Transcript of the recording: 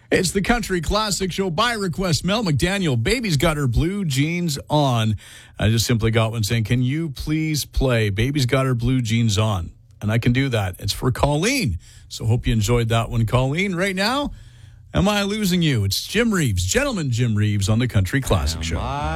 It's the Country Classic Show by request. Mel McDaniel, Baby's Got Her Blue Jeans On. I just simply got one saying, can you please play Baby's Got Her Blue Jeans On? And I can do that. It's for Colleen. So hope you enjoyed that one, Colleen. Right now, am I losing you? It's Jim Reeves, Gentleman Jim Reeves on the Country Classic Show.